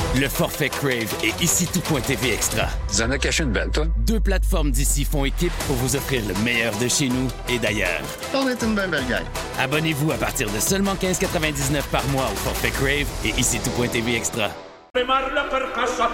Le forfait Crave et ici tout.tv Extra. Tu en as caché une belle, toi? 2 plateformes d'ici font équipe pour vous offrir le meilleur de chez nous et d'ailleurs. On est une belle gang. Abonnez-vous à partir de seulement 15,99 par mois au forfait Crave et ici tout.tv Extra.